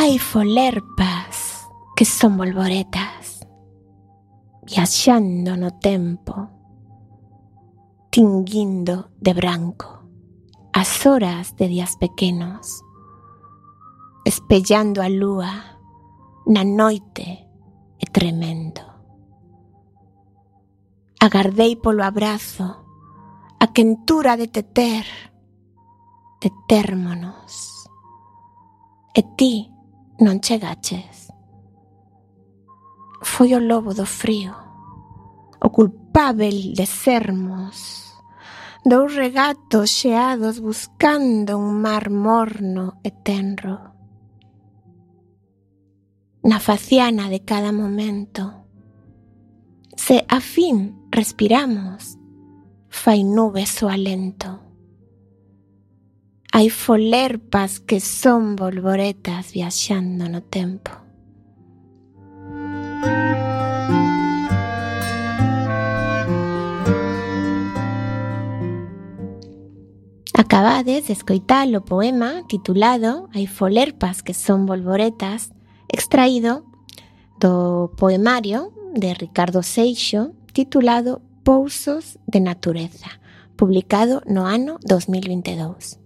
Hai folerpas que son bolboretas, viaxando no tempo, tinguindo de branco as horas de días pequenos, espellando a lúa na noite e tremendo. Agardei polo abrazo, a quentura de térmonos, e ti non chegaches. Foi o lobo do frío, o culpábel de sermos dous regatos xeados buscando un mar morno e tenro. Na faciana de cada momento, se a fin respiramos, fai nubes o alento. Hai folerpas que son bolboretas viaxando no tempo. Acabades de escoitar o poema titulado Hai folerpas que son bolboretas, extraído do poemario de Ricardo Seixo titulado Pousos de Natureza, publicado no ano 2022.